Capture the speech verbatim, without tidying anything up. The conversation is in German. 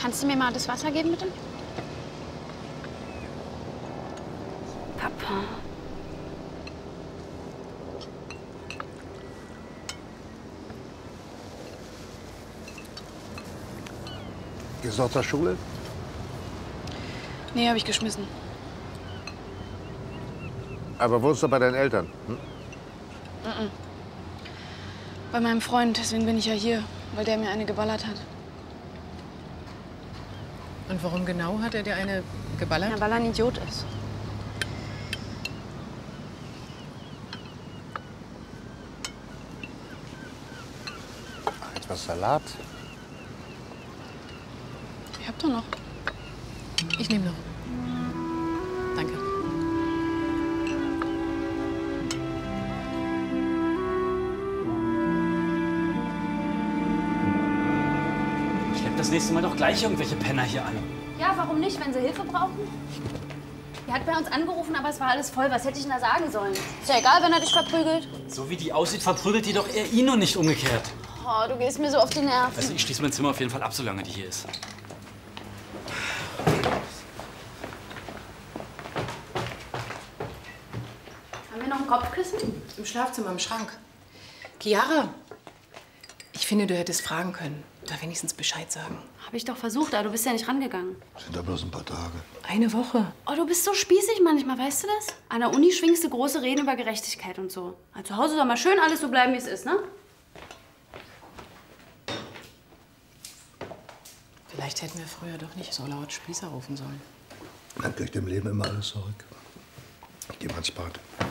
Kannst du mir mal das Wasser geben, bitte? Papa. Gehst du noch zur Schule? Nee, habe ich geschmissen. Aber wohnst du bei deinen Eltern? Hm? Mm-mm. Bei meinem Freund, deswegen bin ich ja hier, weil der mir eine geballert hat. Und warum genau hat er dir eine geballert? Ja, weil er ein Idiot ist. Etwas Salat? Ich hab doch noch. Ich nehme noch. Danke. Schleppt das nächste Mal doch gleich irgendwelche Penner hier an. Ja, warum nicht, wenn sie Hilfe brauchen? Er hat bei uns angerufen, aber es war alles voll. Was hätte ich denn da sagen sollen? Ist ja egal, wenn er dich verprügelt. So wie die aussieht, verprügelt die doch eher ihn und nicht umgekehrt. Oh, du gehst mir so auf die Nerven. Also ich schließe mein Zimmer auf jeden Fall ab, solange die hier ist. Haben wir noch ein Kopfkissen? Im Schlafzimmer, im Schrank. Chiara, ich finde, du hättest fragen können. Oder wenigstens Bescheid sagen. Habe ich doch versucht, aber du bist ja nicht rangegangen. Sind da bloß ein paar Tage. Eine Woche. Oh, du bist so spießig manchmal, weißt du das? An der Uni schwingst du große Reden über Gerechtigkeit und so. Also zu Hause soll mal schön alles so bleiben, wie es ist, ne? Vielleicht hätten wir früher doch nicht so laut Spießer rufen sollen. Man kriegt im Leben immer alles zurück. Ich geh mal ins Bad.